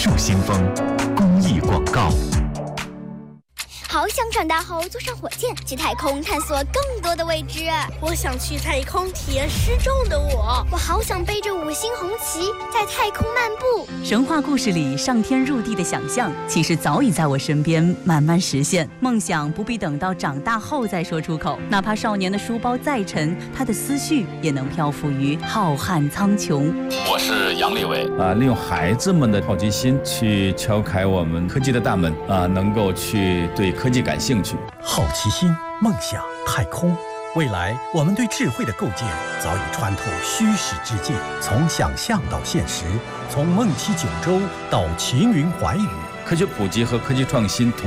树新风公益广告。 好想长大后坐上火箭去太空探索更多的未知。 我想去太空体验失重的我好想背着5星红旗在太空漫步。 神话故事里上天入地的想象，其实早已在我身边慢慢实现。梦想不必等到长大后再说出口，哪怕少年的书包再沉，他的思绪也能漂浮于浩瀚苍穹。 我是杨利伟利用孩子们的好奇心去敲开我们科技的大门能够去对科技感兴趣。 好奇心、梦想、太空，未来我们对智慧的构建早已穿透虚实之界，从想象到现实，从梦七九州到秦云寰宇， 科学普及和科技创新同